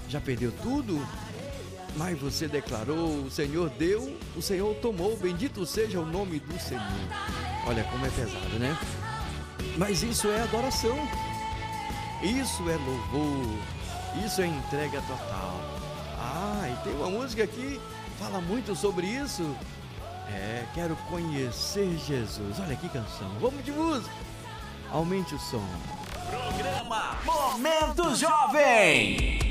Já perdeu tudo? Mas você declarou, o Senhor deu, o Senhor tomou, bendito seja o nome do Senhor. Olha como é pesado, né? Mas isso é adoração, isso é louvor, isso é entrega total. Ah, e tem uma música que fala muito sobre isso. Quero conhecer Jesus. Olha que canção, vamos de música. Aumente o som. Programa Momento Jovem.